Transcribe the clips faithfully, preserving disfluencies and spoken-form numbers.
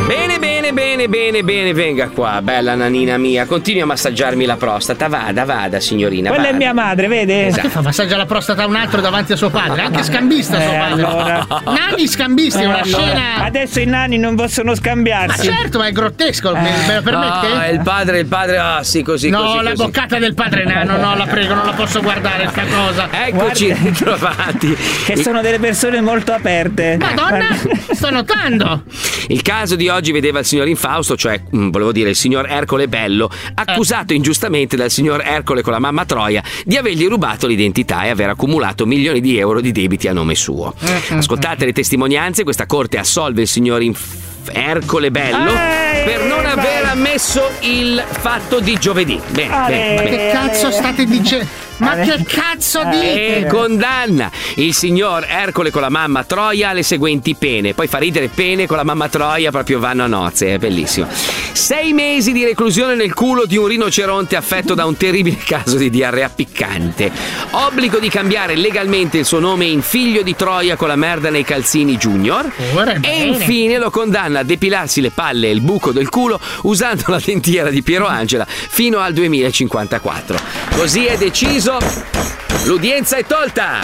Bene, bene, bene, bene, bene, venga qua, bella nanina mia, continui a massaggiarmi la prostata, vada, vada, signorina. Quella vada. è mia madre, vede? Esatto. Ma che fa? Massaggia la prostata a un altro davanti a suo padre, anche scambista suo Eh, padre. allora. Nani scambisti, Eh, una allora, scena. adesso i nani non possono Ma scambiarsi. certo, ma è grottesco, me, me lo permette? No, il padre, il padre, ah sì, così, No, così, la così. boccata del padre nano, no, la prego, non la posso guardare sta cosa. Eccoci Guarda- ritrovati. Che sono delle persone molto aperte. Madonna, sto notando. Il caso di oggi vedeva il signor Infausto, cioè mh, volevo dire il signor Ercole Bello, accusato ingiustamente dal signor Ercole con la mamma Troia di avergli rubato l'identità e aver accumulato milioni di euro di debiti a nome suo. Ascoltate le testimonianze, questa corte assolve il signor Inf- Ercole Bello Ehi, per non vai. aver ammesso il fatto di giovedì. Bene, Ale. bene, Ma bene. che cazzo state dicendo? Ma che cazzo E dite? condanna il signor Ercole con la mamma Troia alle seguenti pene. Poi fa ridere, pene con la mamma Troia proprio vanno a nozze, è bellissimo. Sei mesi di reclusione nel culo di un rinoceronte affetto da un terribile caso di diarrea piccante. Obbligo di cambiare legalmente il suo nome in figlio di Troia con la merda nei calzini junior. Ora è E bene. infine lo condanna a depilarsi le palle e il buco del culo usando la dentiera di Piero Angela fino al duemilacinquantaquattro. Così è deciso. L'udienza è tolta.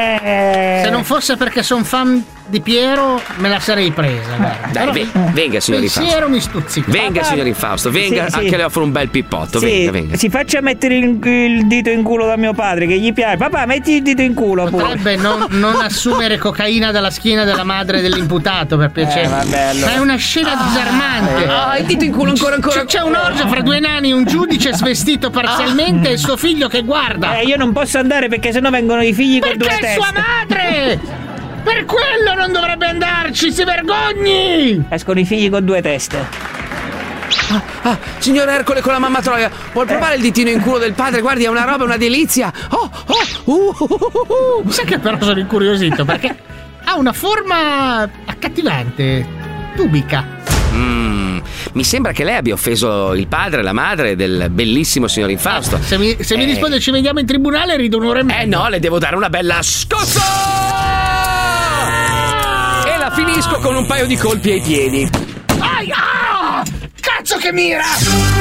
Bene. Se non fosse perché sono fan di Piero, me la sarei presa. Guarda. Dai, Però ve- venga signor Infausto. pensiero mi stuzzica. Venga Papà. signor Infausto, venga, Sì, sì. anche le offro un bel pippotto. Sì, Venga, venga. si faccia mettere il, il dito in culo da mio padre che gli piace. Papà, metti il dito in culo pure. Potrebbe non, non assumere cocaina dalla schiena della madre dell'imputato, per piacere. Eh, vabbè, allora. Ma è una scena disarmante. Ah, il dito in culo ancora ancora. C'è, c'è un orgio fra due nani, un giudice svestito parzialmente e il suo figlio che guarda. Eh, io non posso andare perché sennò vengono i figli con due Perché teste. sua madre? Per quello non dovrebbe andarci, si vergogni! Escono i figli con due teste. Ah, signor Ercole con la mamma Troia, vuol provare il ditino in culo del padre? Guardi, è una roba, una delizia. Oh, oh, uh, uh, uh, uh. Sai che però sono incuriosito perché ha una forma accattivante, tubica. Mm, mi sembra che lei abbia offeso il padre e la madre del bellissimo signor Infausto. Se mi, se mi Eh. risponde ci vediamo in tribunale rido un'ora e mezza. Eh no, le devo dare una bella scossa! E la finisco con un paio di colpi ai piedi. Ai, ah! Cazzo che mira!